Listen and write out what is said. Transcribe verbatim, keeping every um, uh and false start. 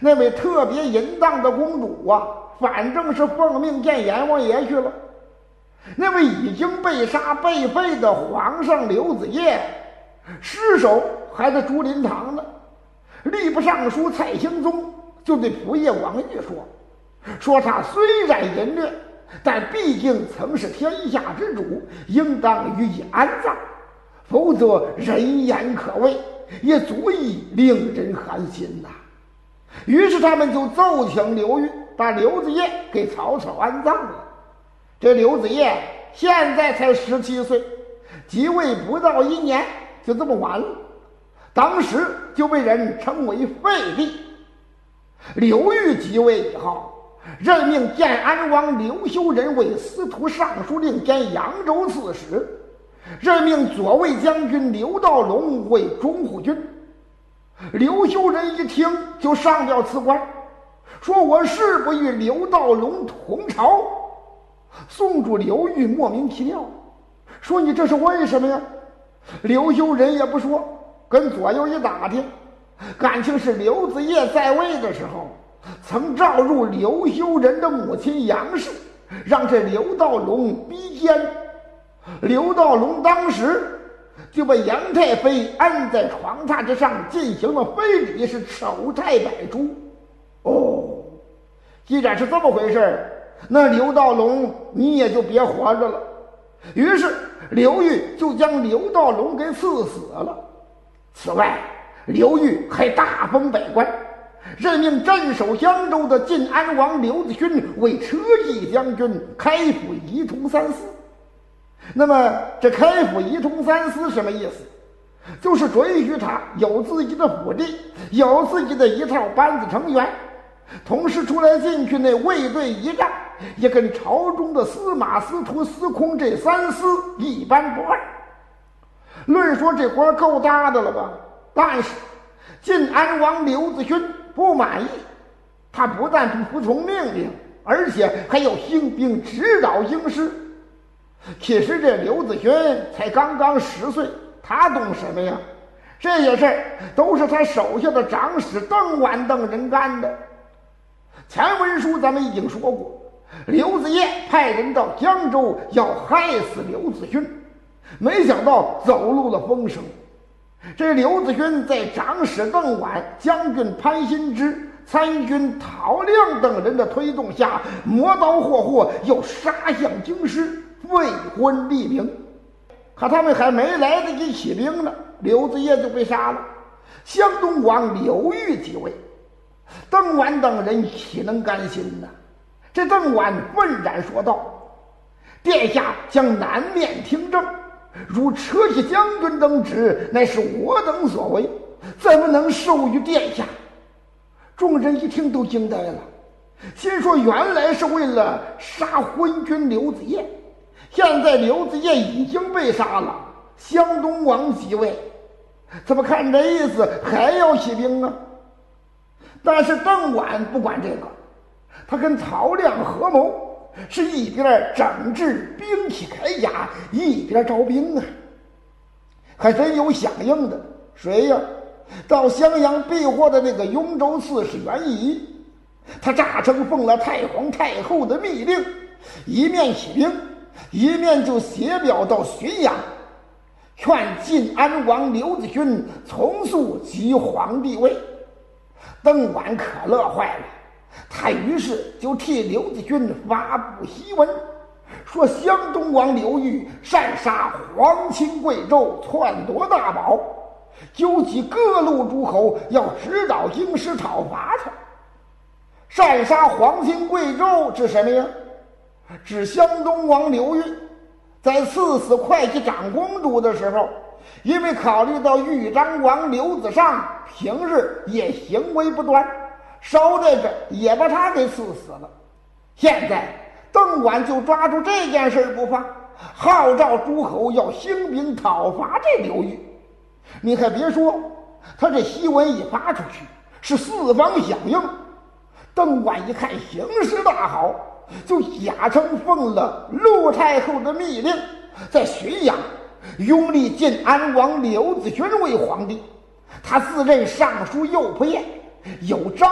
那位特别淫荡的公主啊，反正是奉命见阎王爷去了。那位已经被杀被废的皇上刘子业，尸首还在竹林堂呢。吏部尚书蔡兴宗就对仆射王玉说：“说他虽然淫虐，但毕竟曾是天下之主，应当予以安葬，否则人言可畏，也足以令人寒心呐。”于是他们就奏请刘裕把刘子业给草草安葬了。这刘子业现在才十七岁，即位不到一年，就这么完了。当时就被人称为废帝。刘裕即位以后，任命建安王刘修仁为司徒尚书令兼扬州刺史，任命左卫将军刘道龙为中护军。刘修仁一听就上表辞官，说我誓不与刘道龙同朝。宋主刘裕莫名其妙，说你这是为什么呀？刘修仁也不说，跟左右一打听，感情是刘子业在位的时候，曾召入刘修仁的母亲杨氏，让这刘道龙逼奸。刘道龙当时就被杨太妃按在床榻之上进行了非礼，是丑态百出。哦，既然是这么回事，那刘道龙你也就别活着了。于是刘裕就将刘道龙给赐死了。此外，刘裕还大封百官，任命镇守襄州的晋安王刘子勋为车骑将军，开府仪同三司。那么这开府仪同三司什么意思？就是准许他有自己的府地，有自己的一套班子成员，同时出来进去那卫队仪仗也跟朝中的司马、司徒、司空这三司一般不二。论说这官够大的了吧？但是晋安王刘子勋不满意，他不但不服从命令，而且还要兴兵指导京师。其实这刘子勋才刚刚十岁，他懂什么呀？这些事儿都是他手下的长史邓婉等人干的。前文书咱们已经说过，刘子业派人到江州要害死刘子勋，没想到走漏了风声。这刘子勋在长史邓婉、将军潘新之、参军陶亮等人的推动下，磨刀霍霍要杀向京师，废昏立明。可他们还没来得及起兵呢，刘子业就被杀了。湘东王刘裕即位，邓婉等人岂能甘心呢？这邓婉愤然说道：“殿下将南面听政，如车骑将军等职，乃是我等所为，怎么能授予殿下？”众人一听都惊呆了，心说原来是为了杀昏君刘子业，现在刘子业已经被杀了，湘东王即位，怎么看这意思还要起兵啊？但是邓婉不管这个，他跟陶亮合谋，是一边整治兵器铠甲，一边招兵啊。还真有响应的，谁呀？到襄阳避祸的那个雍州刺史袁仪，他诈称奉了太皇太后的密令，一面起兵，一面就写表到浔阳，劝晋安王刘子勋从速即皇帝位。邓婉可乐坏了，他于是就替刘子勋发布檄文，说湘东王刘裕擅杀皇亲贵胄，篡夺大宝，纠集各路诸侯要直捣京师讨伐他。擅杀皇亲贵胄指什么呀？指湘东王刘裕在赐死会稽长公主的时候，因为考虑到豫章王刘子尚平日也行为不端，捎带着也把他给赐死了。现在邓婉就抓住这件事不放，号召诸侯要兴兵讨伐这刘裕。你还别说，他这檄文一发出去，是四方响应。邓婉一看形势大好，就假称奉了陆太后的密令，在浔阳拥立晋安王刘子勋为皇帝。他自任尚书右仆射，有张